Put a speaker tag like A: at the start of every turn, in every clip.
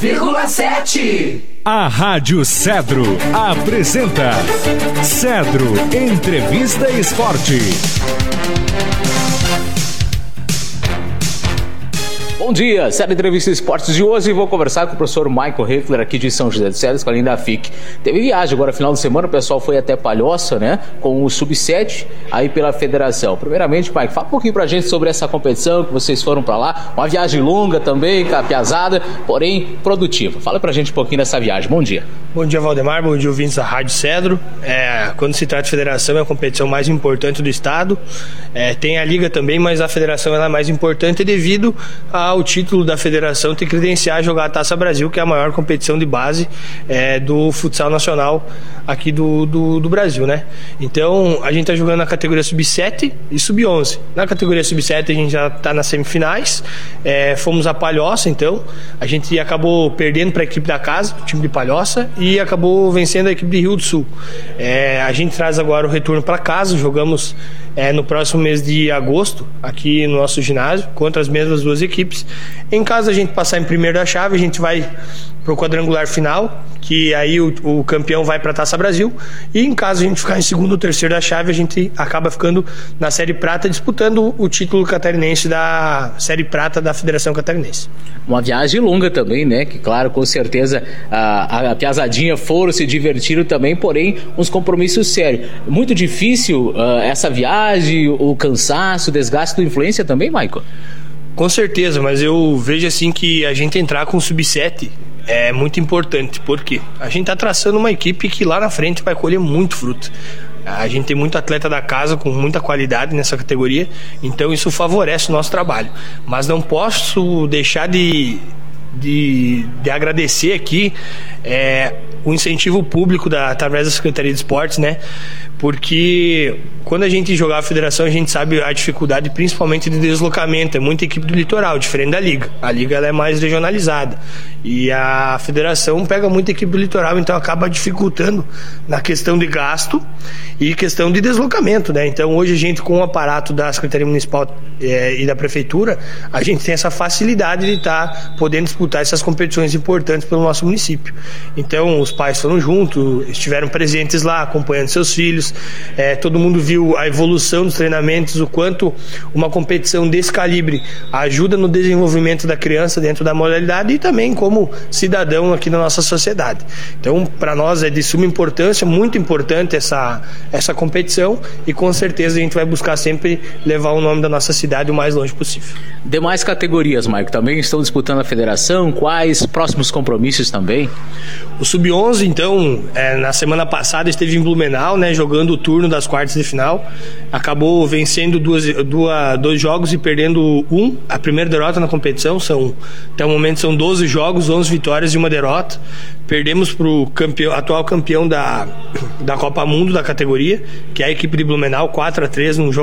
A: 100,7.
B: A Rádio Cedro apresenta Cedro Entrevista Esporte.
C: Bom dia, Cedro Entrevista Esportes de hoje. Vou conversar com o professor Michael Heffler aqui de São José dos Cedros, além da FIC. Teve viagem agora final de semana, o pessoal foi até Palhoça, né? Com o Sub-7 aí pela federação. Primeiramente, Mike, fala um pouquinho pra gente sobre essa competição que vocês foram pra lá. Uma viagem longa também, capiazada, porém produtiva. Fala pra gente um pouquinho dessa viagem. Bom dia.
D: Bom dia, Valdemar. Bom dia, ouvintes da Rádio Cedro. Quando se trata de federação, é a competição mais importante do estado. Tem a liga também, mas a federação ela é mais importante devido ao título da federação ter credenciar jogar a Taça Brasil, que é a maior competição de base do futsal nacional aqui do Brasil, né? Então, a gente está jogando na categoria Sub-7 e Sub-11. Na categoria Sub-7 a gente já está nas semifinais. Fomos a Palhoça, então. A gente acabou perdendo para a equipe da casa, o time de Palhoça, e acabou vencendo a equipe de Rio do Sul. A gente traz agora o retorno para casa, jogamos no próximo mês de agosto, aqui no nosso ginásio, contra as mesmas duas equipes. Em caso a gente passar em primeiro da chave, a gente vai pro quadrangular final, que aí o campeão vai para a Taça Brasil, e em caso a gente ficar em segundo ou terceiro da chave, a gente acaba ficando na Série Prata, disputando o título catarinense da Série Prata da Federação Catarinense.
C: Uma viagem longa também, né? Que claro, com certeza a piazadinha foram, se divertiram também, porém uns compromissos sérios. Muito difícil essa viagem, o cansaço, o desgaste da influência também, Michael?
D: Com certeza, mas eu vejo assim que a gente entrar com o Sub-7 é muito importante, porque a gente está traçando uma equipe que lá na frente vai colher muito fruto. A gente tem muito atleta da casa com muita qualidade nessa categoria, então isso favorece o nosso trabalho. Mas não posso deixar de agradecer aqui o incentivo público através da Secretaria de Esportes, né? Porque quando a gente jogar a federação, a gente sabe a dificuldade principalmente de deslocamento. É muita equipe do litoral, diferente da liga. A liga ela é mais regionalizada e a federação pega muita equipe do litoral, então acaba dificultando na questão de gasto e questão de deslocamento, né? Então hoje a gente, com o aparato da Secretaria Municipal e da Prefeitura, a gente tem essa facilidade de estar podendo disputar essas competições importantes pelo nosso município. Então os pais foram juntos, estiveram presentes lá, acompanhando seus filhos. Todo mundo viu a evolução dos treinamentos, o quanto uma competição desse calibre ajuda no desenvolvimento da criança dentro da modalidade e também como cidadão aqui na nossa sociedade. Então, para nós é de suma importância, muito importante essa competição, e com certeza a gente vai buscar sempre levar o nome da nossa cidade o mais longe possível.
C: Demais categorias, Mike, também estão disputando a federação? Quais próximos compromissos também?
D: O Sub-11, então, na semana passada esteve em Blumenau, né, jogando o turno das quartas de final, acabou vencendo dois jogos e perdendo a primeira derrota na competição. Até o momento são 12 jogos, 11 vitórias e uma derrota. Perdemos para o atual campeão da Copa Mundo da categoria, que é a equipe de Blumenau, 4-3 num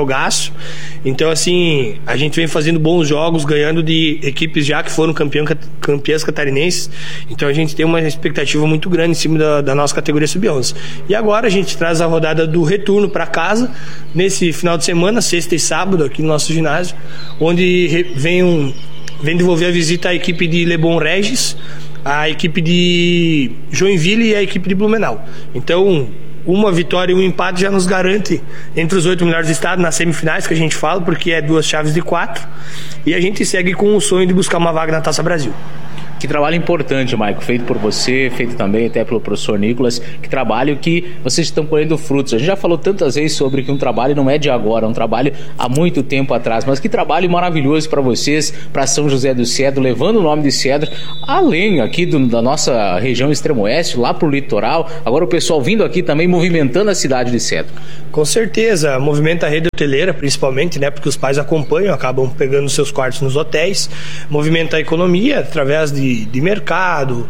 D: jogaço. Então, assim, a gente vem fazendo bons jogos, ganhando de equipes já que foram campeãs catarinenses. Então a gente tem uma expectativa muito grande em cima da nossa categoria Sub-11. E agora a gente traz a rodada do retorno para casa, nesse final de semana, sexta e sábado, aqui no nosso ginásio, onde vem devolver a visita à equipe de Lebon Regis, a equipe de Joinville e a equipe de Blumenau. Então, uma vitória e um empate já nos garante entre os 8 melhores do estado nas semifinais, que a gente fala, porque é 2 chaves de 4, e a gente segue com o sonho de buscar uma vaga na Taça Brasil.
C: Que trabalho importante, Maico, feito por você, feito também até pelo professor Nicolas, que trabalho que vocês estão colhendo frutos. A gente já falou tantas vezes sobre que um trabalho não é de agora, é um trabalho há muito tempo atrás, mas que trabalho maravilhoso para vocês, para São José do Cedro, levando o nome de Cedro além aqui da nossa região extremo-oeste, lá pro litoral. Agora o pessoal vindo aqui também movimentando a cidade de Cedro.
D: Com certeza, movimenta a rede hoteleira, principalmente, né, porque os pais acompanham, acabam pegando seus quartos nos hotéis, movimenta a economia através de mercado,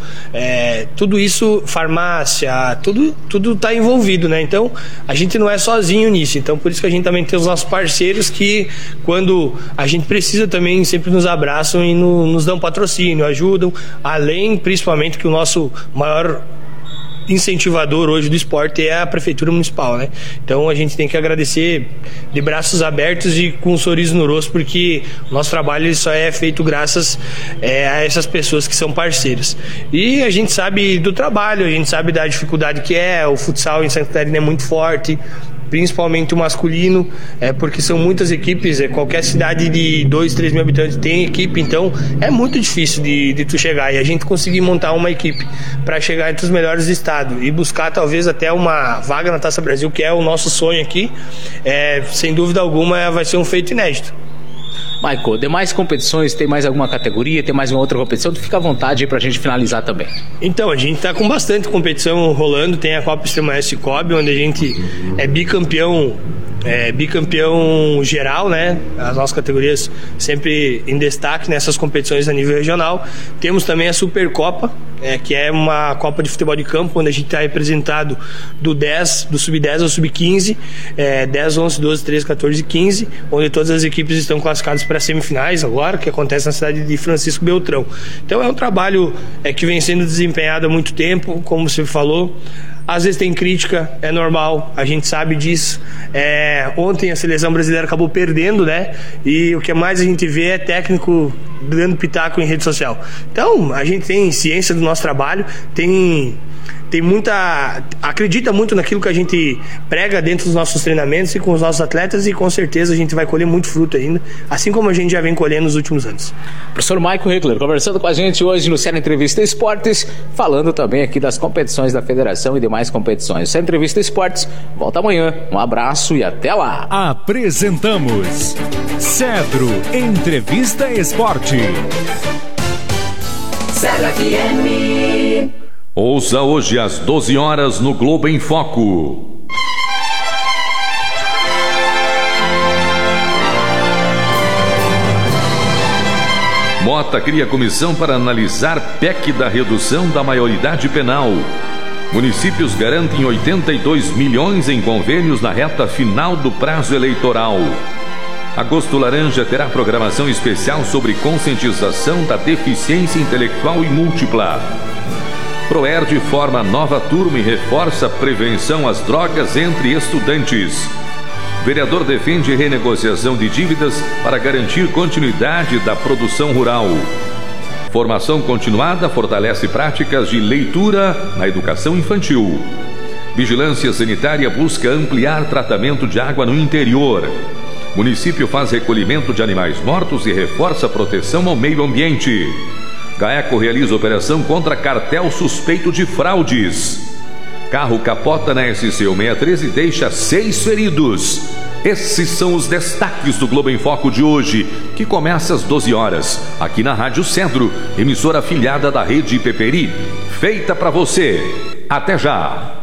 D: tudo isso, farmácia, tudo está envolvido, né? Então a gente não é sozinho nisso, então por isso que a gente também tem os nossos parceiros que, quando a gente precisa, também sempre nos abraçam e nos dão patrocínio, ajudam, além principalmente que o nosso maior incentivador hoje do esporte é a Prefeitura Municipal, né? Então a gente tem que agradecer de braços abertos e com um sorriso no rosto, porque o nosso trabalho só é feito graças a essas pessoas que são parceiras. E a gente sabe do trabalho, a gente sabe da dificuldade que é, o futsal em Santa Catarina é muito forte, principalmente o masculino, porque são muitas equipes, qualquer cidade de 2, 3 mil habitantes tem equipe, então é muito difícil de tu chegar, e a gente conseguir montar uma equipe para chegar entre os melhores do estado e buscar talvez até uma vaga na Taça Brasil, que é o nosso sonho aqui, sem dúvida alguma vai ser um feito inédito.
C: Michael, demais competições, tem mais alguma categoria, tem mais uma outra competição? Tu fica à vontade aí pra gente finalizar também.
D: Então, a gente tá com bastante competição rolando, tem a Copa Extrema Oeste Cobb, onde a gente é bicampeão geral, né? As nossas categorias sempre em destaque nessas competições a nível regional. Temos também a Supercopa, que é uma Copa de Futebol de Campo, onde a gente está representado do Sub-10 ao Sub-15, 10, 11, 12, 13, 14 e 15, onde todas as equipes estão classificadas para semifinais agora, que acontece na cidade de Francisco Beltrão. Então é um trabalho que vem sendo desempenhado há muito tempo, como você falou. Às vezes tem crítica, é normal, a gente sabe disso. Ontem a seleção brasileira acabou perdendo, né? E o que mais a gente vê é técnico dando pitaco em rede social. Então, a gente tem ciência do nosso trabalho, acredita muito naquilo que a gente prega dentro dos nossos treinamentos e com os nossos atletas, e com certeza a gente vai colher muito fruto ainda, assim como a gente já vem colhendo nos últimos anos.
C: Professor Michael Hickler conversando com a gente hoje no Série Entrevista Esportes, falando também aqui das competições da federação e demais competições. Série Entrevista Esportes volta amanhã. Um abraço e até lá.
B: Apresentamos Cedro Entrevista Esporte.
A: Cedro FM.
E: Ouça hoje às 12 horas no Globo em Foco. Mota cria comissão para analisar PEC da redução da maioridade penal. Municípios garantem 82 milhões em convênios na reta final do prazo eleitoral. Agosto Laranja terá programação especial sobre conscientização da deficiência intelectual e múltipla. Proerd forma nova turma e reforça a prevenção às drogas entre estudantes. Vereador defende renegociação de dívidas para garantir continuidade da produção rural. Formação continuada fortalece práticas de leitura na educação infantil. Vigilância Sanitária busca ampliar tratamento de água no interior. Município faz recolhimento de animais mortos e reforça a proteção ao meio ambiente. GAECO realiza operação contra cartel suspeito de fraudes. Carro capota na SC 163 e deixa 6 feridos. Esses são os destaques do Globo em Foco de hoje, que começa às 12 horas, aqui na Rádio Cedro, emissora afiliada da Rede Peperi. Feita para você. Até já!